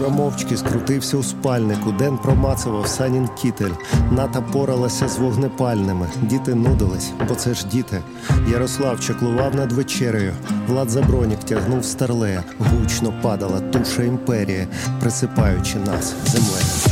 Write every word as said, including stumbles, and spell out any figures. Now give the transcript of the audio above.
Юра мовчки скрутився у спальнику. Ден промацував Санін кітель. Ната поралася з вогнепальними. Діти нудились, бо це ж діти. Ярослав чаклував над вечерею. Влад Забронік тягнув старлея. Гучно падала туша імперії, присипаючи нас землею.